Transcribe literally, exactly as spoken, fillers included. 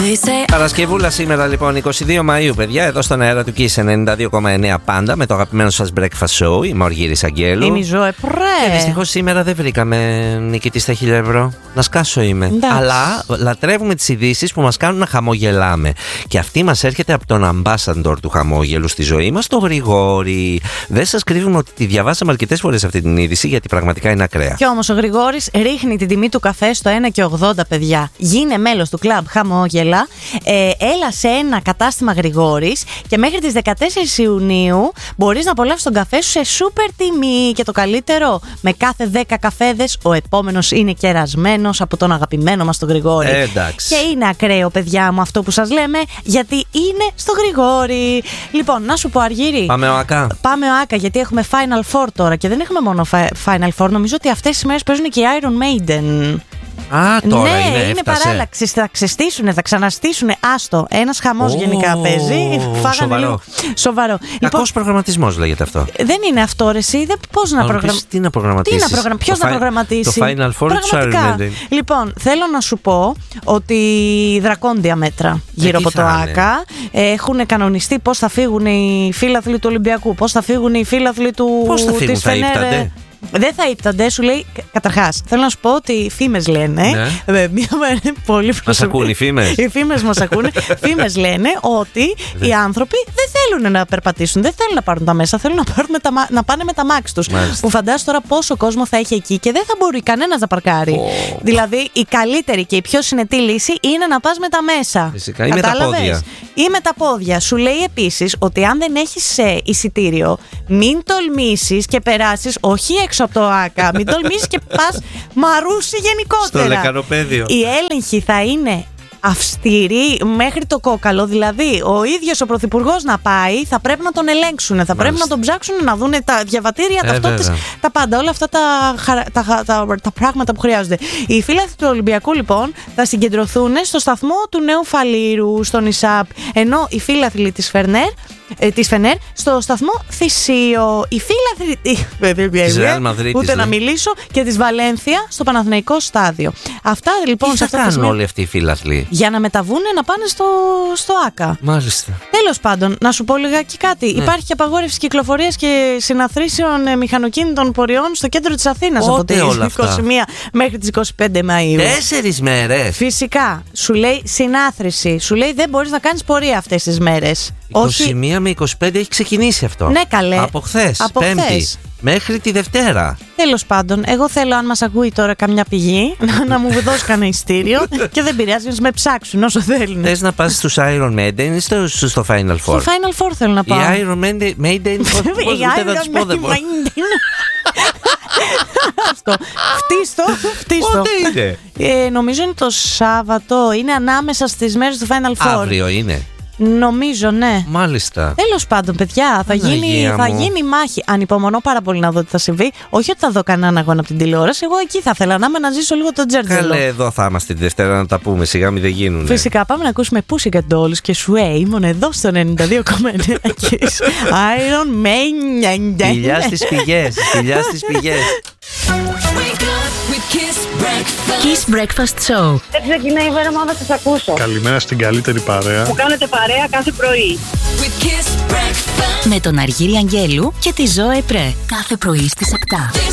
Παρασκευούλα σήμερα λοιπόν, εικοστή δεύτερη Μαΐου, παιδιά, εδώ στον αέρα του Kiss ενενήντα δύο κόμμα εννέα πάντα, με το αγαπημένο σας breakfast show. Είμαι ο Αργύρης Αγγέλου. Είμαι η Ζωέ Πρέ. Δυστυχώς σήμερα δεν βρήκαμε νικητή στα χίλια ευρώ. Να σκάσω είμαι. Εντάξει. Αλλά λατρεύουμε τις ειδήσεις που μας κάνουν να χαμογελάμε. Και αυτή μας έρχεται από τον ambassador του χαμόγελου στη ζωή μας, τον Γρηγόρη. Δεν σας κρύβουμε ότι τη διαβάσαμε αρκετές φορές αυτή την είδηση, γιατί πραγματικά είναι ακραία. Και όμως ο Γρηγόρης ρίχνει την τιμή του καφέ στο ένα και ογδόντα, παιδιά. Γίνε μέλος του κλαμπ Χαμόγελα. Ε, έλα σε ένα κατάστημα Γρηγόρης και μέχρι τις δεκατέσσερις Ιουνίου μπορείς να απολαύσεις τον καφέ σου σε σούπερ τιμή. Και το καλύτερο, με κάθε δέκα καφέδες ο επόμενος είναι κερασμένος από τον αγαπημένο μας τον Γρηγόρη. Ε, εντάξει. Και είναι ακραίο, παιδιά μου, αυτό που σας λέμε, γιατί είναι στο Γρηγόρη. Λοιπόν, να σου πω, Αργύρη. Πάμε ο Άκα. Πάμε ο Άκα, γιατί έχουμε Final Four τώρα και δεν έχουμε μόνο Final Four. Νομίζω ότι αυτές τις μέρες παίζουν και οι Iron Maiden. Α, τώρα ναι, είναι, είναι έφτασε. παράλλαξη. Θα ξεστήσουνε, θα ξαναστήσουνε. Άστο. Ένας χαμός Ω, γενικά παίζει. Φάγανε σοβαρό. λίγο. Σοβαρό. Κακός προγραμματισμός λέγεται αυτό. Δεν είναι αυτό, ρε, εσύ. Δεν, πώς να προγραμματίσει. Τι να προγραμματίσεις. Τι να προγραμμα... Ποιος Το να fi- προγραμματίσει. Το Final Four του Πραγματικά. Iron Maiden. Λοιπόν, θέλω να σου πω ότι δρακόντια μέτρα γύρω τι από το θα είναι? ΆΚΑ έχουν κανονιστεί πώς θα φύγουν οι φίλαθλοι του Ολυμπιακού, πώς θα φύγουν οι φίλαθλοι του. Πώς θα φύγουν, της θα Φενέρ. ύπτανται? Δεν θα ύπτανται, σου λέει. Καταρχάς, θέλω να σου πω ότι οι φήμες λένε. Ναι. ε, Μία μέρα πολύ Μας ακούν οι φήμες. Οι φήμες μας ακούνε. Φήμες λένε ότι οι άνθρωποι δεν θέλουν να περπατήσουν, δεν θέλουν να πάρουν τα μέσα, θέλουν να, πάρουν με τα, μα- να πάνε με τα μάξι τους. Μάλιστα. Που φαντάζεσαι τώρα πόσο κόσμο θα έχει εκεί και δεν θα μπορεί κανένας να παρκάρει. Oh. Δηλαδή, η καλύτερη και η πιο συνετή λύση είναι να πας με τα μέσα. Φυσικά, ή με τα Κατάλαβες? πόδια. Ή με τα πόδια. Σου λέει επίσης ότι αν δεν έχεις ε, εισιτήριο, μην τολμήσεις και περάσεις όχι έξω από το ΆΚΑ, μην τολμήσεις και πας Μαρούσι γενικότερα. Στο Λεκανοπέδιο. Η έλεγχη θα είναι αυστηρή μέχρι το κόκαλο. Δηλαδή, ο ίδιος ο πρωθυπουργός να πάει, θα πρέπει να τον ελέγξουν. Θα πρέπει να τον ψάξουν, να δουν τα διαβατήρια, Ε, ταυτότητες, βέβαια. τα πάντα. Όλα αυτά τα, χαρα- τα, τα, τα, τα πράγματα που χρειάζονται. Οι φίλαθλοι του Ολυμπιακού, λοιπόν, θα συγκεντρωθούν στο σταθμό του Νέου Φαλήρου, στον ΙΣΑΠ. Ενώ οι φίλαθλοι της Φερνέρ. Ε, της Φενέρ στο σταθμό Θησίο. Οι φίλαθλοι Της Ρεάλ Μαδρίτης, ούτε να λέει. μιλήσω, και της Βαλένθια στο Παναθηναϊκό στάδιο. Αυτά λοιπόν Τι σε θα αυτά τα κάνουν σημεία, όλοι αυτοί οι φίλαθλοι. για να μεταβούν να πάνε στο, στο ΆΚΑ. Μάλιστα. Τέλος πάντων, να σου πω λιγάκι κάτι. Ναι. Υπάρχει και απαγόρευση κυκλοφορίας και συναθρήσεων ε, μηχανοκίνητων πορειών στο κέντρο της Αθήνας από Πότε τις όλα αυτά? είκοσι μία μέχρι τις είκοσι πέντε Μαΐου. Τέσσερις μέρες. Φυσικά, σου λέει συνάθρηση. Σου λέει δεν μπορείς να κάνεις πορεία αυτές τις μέρες. είκοσι μία με είκοσι πέντε έχει ξεκινήσει αυτό. Ναι, καλέ. Από χθες, Από Πέμπτη. χθες. Μέχρι τη Δευτέρα. Τέλος πάντων, εγώ θέλω, αν μας ακούει τώρα καμιά πηγή, να, να μου δώσει κανένα ειστήριο και δεν πειράζει, να με ψάξουν όσο θέλουν. Θες να πας στους Iron Maiden ή στο, στο Final Four? Στο Final Four θέλω να Οι πάω. Iron Maiden, Maiden πώς, πώς Οι ούτε να Iron τους πω δεν μπορώ. Maiden. Αυτό. Φτύστο, φτύστο. Πότε είναι? Ε, νομίζω είναι το Σάββατο, είναι ανάμεσα στις μέρες του Final Four. Αύριο είναι. Νομίζω, ναι. Μάλιστα. Τέλος πάντων, παιδιά, θα γίνει, Παναγία θα μου. γίνει μάχη. Ανυπομονώ πάρα πολύ να δω τι θα συμβεί. Όχι ότι θα δω κανέναν αγώνα από την τηλεόραση. Εγώ εκεί θα ήθελα να είμαι, να ζήσω λίγο τον Τζέρτζελο. Καλέ, εδώ θα είμαστε τη Δευτέρα να τα πούμε. Σιγά μην δεν γίνουνε. Φυσικά, πάμε να ακούσουμε Pussycat Dolls και Sway. Μόνο εδώ στο ενενήντα δύο κόμμα εννέα. Iron Man. Φιλιά στις πηγές. Φιλιά στις πηγές. Kiss Breakfast Show. Δεν ξεκινάει η μέρα μου, θα σας ακούσω. Καλημέρα στην καλύτερη παρέα. Που κάνετε παρέα κάθε πρωί. Με τον Αργύρη Αγγέλου και τη Ζωέ Πρέ. Κάθε πρωί στις επτά.